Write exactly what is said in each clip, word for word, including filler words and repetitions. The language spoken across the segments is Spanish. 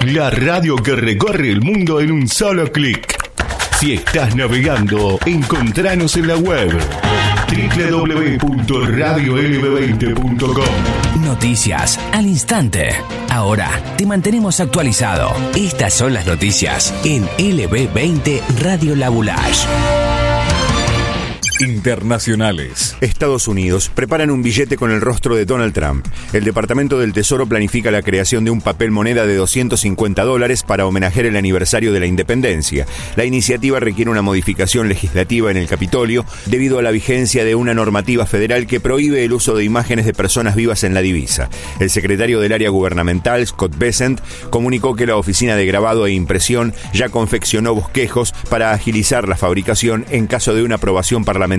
la radio que recorre el mundo en un solo clic. Si estás navegando, encontranos en la web doble u doble u doble u punto radio l b veinte punto com. Noticias al instante. Ahora te mantenemos actualizado. Estas son las noticias en L B veinte Radio Labulash. Internacionales. Estados Unidos preparan un billete con el rostro de Donald Trump. El Departamento del Tesoro planifica la creación de un papel moneda de doscientos cincuenta dólares para homenajear el aniversario de la independencia. La iniciativa requiere una modificación legislativa en el Capitolio debido a la vigencia de una normativa federal que prohíbe el uso de imágenes de personas vivas en la divisa. El secretario del área gubernamental, Scott Bessent, comunicó que la Oficina de Grabado e Impresión ya confeccionó bosquejos para agilizar la fabricación en caso de una aprobación parlamentaria.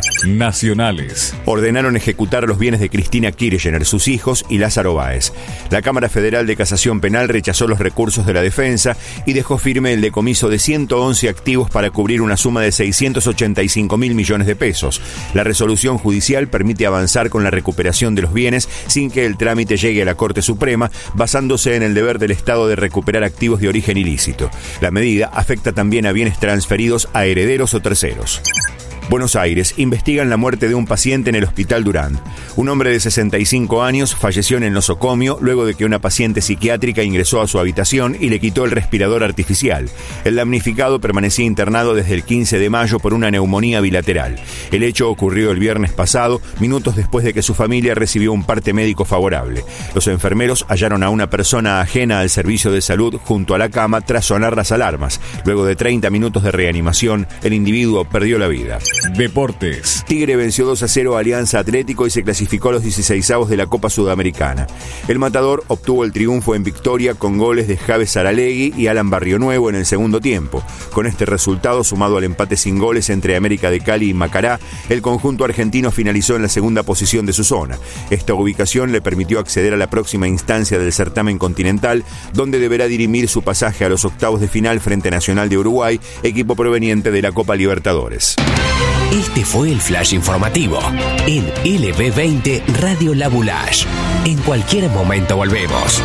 Nacionales. Ordenaron ejecutar los bienes de Cristina Kirchner, sus hijos y Lázaro Báez. La Cámara Federal de Casación Penal rechazó los recursos de la defensa y dejó firme el decomiso de ciento once activos para cubrir una suma de seiscientos ochenta y cinco mil millones de pesos. La resolución judicial permite avanzar con la recuperación de los bienes sin que el trámite llegue a la Corte Suprema, basándose en el deber del Estado de recuperar activos de origen ilícito. La medida afecta también a bienes transferidos a herederos o terceros. Buenos Aires. Investigan la muerte de un paciente en el Hospital Durán. Un hombre de sesenta y cinco años falleció en el nosocomio luego de que una paciente psiquiátrica ingresó a su habitación y le quitó el respirador artificial. El damnificado permanecía internado desde el quince de mayo por una neumonía bilateral. El hecho ocurrió el viernes pasado, minutos después de que su familia recibió un parte médico favorable. Los enfermeros hallaron a una persona ajena al servicio de salud junto a la cama tras sonar las alarmas. Luego de treinta minutos de reanimación, el individuo perdió la vida. Deportes. Tigre venció dos a cero a Alianza Atlético y se clasificó a los dieciseisavos de la Copa Sudamericana. El Matador obtuvo el triunfo en victoria con goles de Javes Saralegui y Alan Barrionuevo en el segundo tiempo. Con este resultado, sumado al empate sin goles entre América de Cali y Macará, el conjunto argentino finalizó en la segunda posición de su zona. Esta ubicación le permitió acceder a la próxima instancia del certamen continental, donde deberá dirimir su pasaje a los octavos de final frente a Nacional de Uruguay, equipo proveniente de la Copa Libertadores. Este fue el flash informativo en L B veinte Radio Labulash. En cualquier momento volvemos.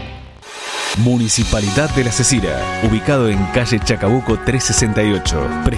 Municipalidad de La Cecina, ubicado en calle Chacabuco trescientos sesenta y ocho.